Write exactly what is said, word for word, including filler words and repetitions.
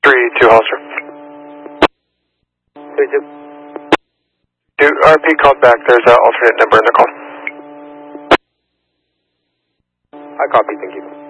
three two Hollister. three two. Do R P called back. There's an alternate number in the call. I copy. Thank you.